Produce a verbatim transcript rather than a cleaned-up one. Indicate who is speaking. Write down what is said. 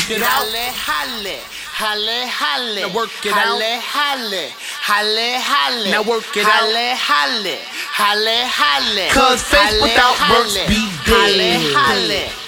Speaker 1: Work it out.
Speaker 2: Halle, halle, halle.
Speaker 1: Now work it out.
Speaker 2: Halle, halle, halle, halle.
Speaker 1: Now work it
Speaker 2: halle,
Speaker 1: out.
Speaker 2: Halle, halle, halle.
Speaker 1: Cause faith
Speaker 2: Halle,
Speaker 1: without
Speaker 2: halle,
Speaker 1: works be
Speaker 2: halle,
Speaker 1: dead.
Speaker 2: halle.